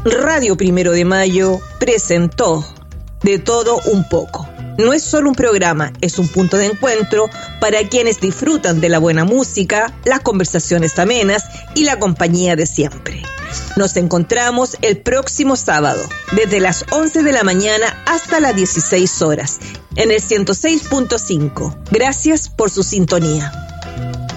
Radio Primero de Mayo presentó De Todo Un Poco. No es solo un programa, es un punto de encuentro para quienes disfrutan de la buena música, las conversaciones amenas y la compañía de siempre. Nos encontramos el próximo sábado, desde las 11 de la mañana hasta las 16 horas, en el 106.5. Gracias por su sintonía.